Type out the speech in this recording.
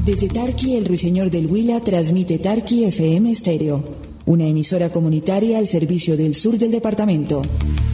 Desde Tarqui, el Ruiseñor del Huila transmite Tarqui FM Estéreo, una emisora comunitaria al servicio del sur del departamento.